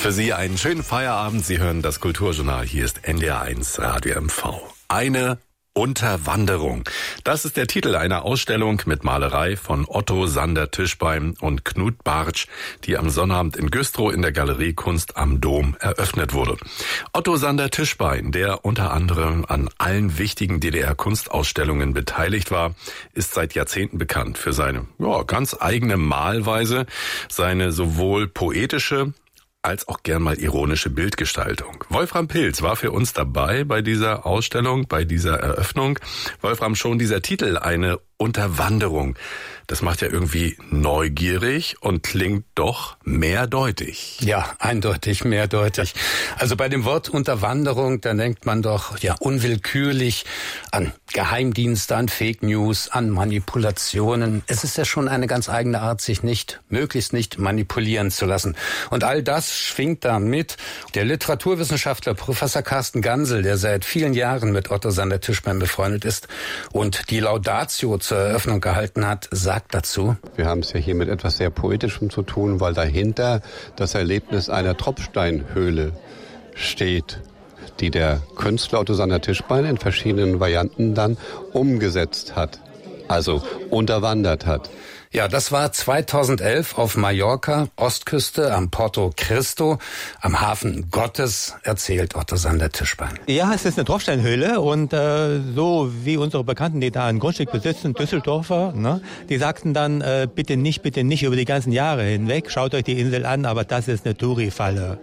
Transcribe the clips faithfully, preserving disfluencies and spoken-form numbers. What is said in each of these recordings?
Für Sie einen schönen Feierabend. Sie hören das Kulturjournal. Hier ist N D R eins Radio M V. Eine Unterwanderung. Das ist der Titel einer Ausstellung mit Malerei von Otto Sander-Tischbein und Knut Bartsch, die am Sonnabend in Güstrow in der Galerie Kunst am Dom eröffnet wurde. Otto Sander-Tischbein, der unter anderem an allen wichtigen D D R-Kunstausstellungen beteiligt war, ist seit Jahrzehnten bekannt für seine ja, ganz eigene Malweise, seine sowohl poetische als auch gern mal ironische Bildgestaltung. Wolfram Pilz war für uns dabei bei dieser Ausstellung, bei dieser Eröffnung. Wolfram, schon dieser Titel, eine Unterwanderung, das macht ja irgendwie neugierig und klingt doch mehrdeutig. Ja, eindeutig, mehrdeutig. Also bei dem Wort Unterwanderung, da denkt man doch ja unwillkürlich an Geheimdienste, an Fake News, an Manipulationen. Es ist ja schon eine ganz eigene Art, sich nicht, möglichst nicht manipulieren zu lassen. Und all das schwingt da mit. Der Literaturwissenschaftler Professor Carsten Gansel, der seit vielen Jahren mit Otto Sander-Tischbein befreundet ist und die Laudatio zur Eröffnung gehalten hat, sagt dazu: Wir haben es ja hier mit etwas sehr Poetischem zu tun, weil dahinter das Erlebnis einer Tropfsteinhöhle steht, die der Künstler Otto Sander-Tischbein in verschiedenen Varianten dann umgesetzt hat, also unterwandert hat. Ja, das war zweitausendelf auf Mallorca, Ostküste, am Porto Cristo, am Hafen Gottes, erzählt Otto Sander-Tischbein. Ja, es ist eine Tropfsteinhöhle und äh, so wie unsere Bekannten, die da ein Grundstück besitzen, Düsseldorfer, ne, die sagten dann, äh, bitte nicht, bitte nicht über die ganzen Jahre hinweg, schaut euch die Insel an, aber das ist eine Touri-Falle.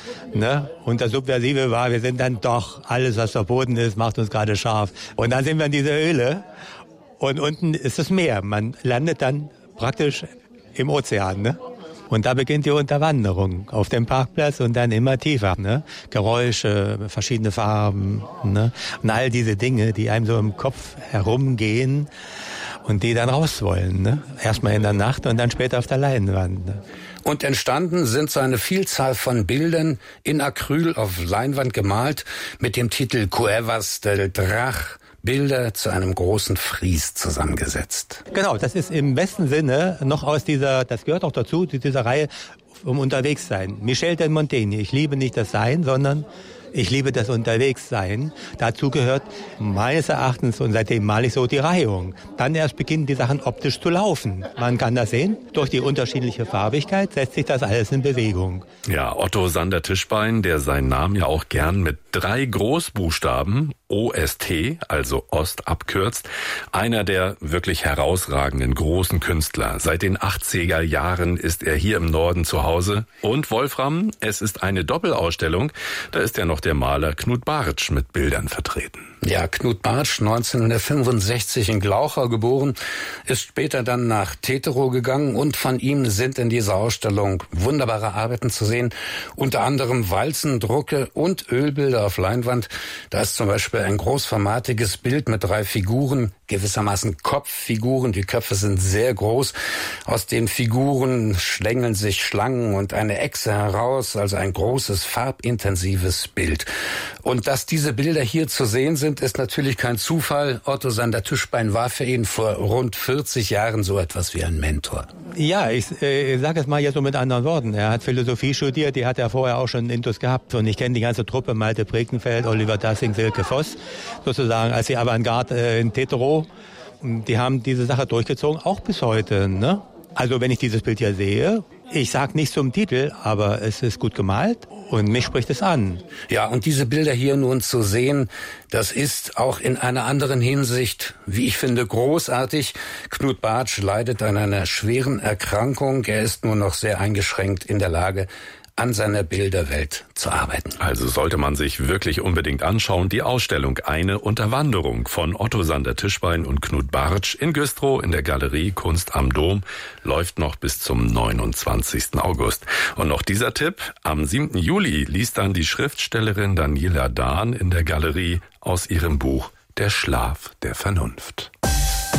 Ne? Und das Subversive war, wir sind dann doch, alles was verboten ist, macht uns gerade scharf. Und dann sind wir in dieser Höhle und unten ist das Meer. Man landet dann praktisch im Ozean, ne? Und da beginnt die Unterwanderung auf dem Parkplatz und dann immer tiefer, ne? Geräusche, verschiedene Farben, ne? Und all diese Dinge, die einem so im Kopf herumgehen und die dann raus wollen, ne? Erstmal in der Nacht und dann später auf der Leinwand, ne? Und entstanden sind so eine Vielzahl von Bildern in Acryl auf Leinwand gemalt mit dem Titel Cuevas del Drach. Bilder zu einem großen Fries zusammengesetzt. Genau, das ist im besten Sinne noch aus dieser, das gehört auch dazu, zu dieser Reihe um Unterwegssein. Michel de Montaigne, ich liebe nicht das Sein, sondern ich liebe das Unterwegssein. Dazu gehört meines Erachtens, und seitdem male ich so, die Reihung. Dann erst beginnen die Sachen optisch zu laufen. Man kann das sehen, durch die unterschiedliche Farbigkeit setzt sich das alles in Bewegung. Ja, Otto Sander-Tischbein, der seinen Namen ja auch gern mit drei Großbuchstaben O S T, also Ost, abkürzt. Einer der wirklich herausragenden großen Künstler. Seit den achtziger Jahren ist er hier im Norden zu Hause. Und Wolfram, es ist eine Doppelausstellung. Da ist ja noch der Maler Knut Bartsch mit Bildern vertreten. Ja, Knut Bartsch, neunzehnhundertfünfundsechzig in Glauchau geboren, ist später dann nach Teterow gegangen und von ihm sind in dieser Ausstellung wunderbare Arbeiten zu sehen, unter anderem Walzendrucke und Ölbilder auf Leinwand. Da ist zum Beispiel ein großformatiges Bild mit drei Figuren, gewissermaßen Kopffiguren. Die Köpfe sind sehr groß. Aus den Figuren schlängeln sich Schlangen und eine Echse heraus, also ein großes, farbintensives Bild. Und dass diese Bilder hier zu sehen sind, ist natürlich kein Zufall. Otto Sander-Tischbein war für ihn vor rund vierzig Jahren so etwas wie ein Mentor. Ja, ich äh, sage es mal jetzt so mit anderen Worten. Er hat Philosophie studiert, die hat er vorher auch schon Intus gehabt. Und ich kenne die ganze Truppe, Malte Brekenfeld, Oliver Dassing, Silke Voss, sozusagen als die Avantgarde äh, in Teterow. Die haben diese Sache durchgezogen, auch bis heute, ne? Also wenn ich dieses Bild hier sehe, ich sag nicht zum Titel, aber es ist gut gemalt und mich spricht es an. Ja, und diese Bilder hier nun zu sehen, das ist auch in einer anderen Hinsicht, wie ich finde, großartig. Knut Bartsch leidet an einer schweren Erkrankung. Er ist nur noch sehr eingeschränkt in der Lage, an seiner Bilderwelt zu arbeiten. Also sollte man sich wirklich unbedingt anschauen, die Ausstellung Eine Unterwanderung von Otto Sander-Tischbein und Knut Bartsch in Güstrow in der Galerie Kunst am Dom läuft noch bis zum neunundzwanzigsten August. Und noch dieser Tipp, am siebten Juli liest dann die Schriftstellerin Daniela Dahn in der Galerie aus ihrem Buch Der Schlaf der Vernunft.